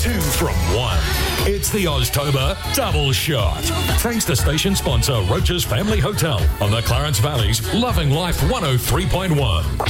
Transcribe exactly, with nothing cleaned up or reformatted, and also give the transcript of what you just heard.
two from one. It's the Oztober Double Shot. Thanks to station sponsor Roach's Family Hotel on the Clarence Valley's Loving Life one oh three point one.